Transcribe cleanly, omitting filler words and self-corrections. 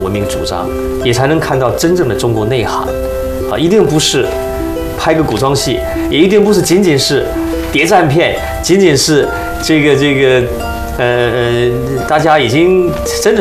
文明主张，也才能看到真正的中国内涵。啊，一定不是拍个古装戏，也一定不是仅仅是谍战片，仅仅是大家已经真的。